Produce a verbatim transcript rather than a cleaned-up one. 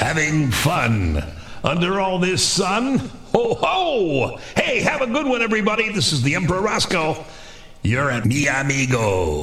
having fun under all this sun. Ho, ho! Hey, have a good one, everybody. This is the Emperor Roscoe. You're at Mi Amigo.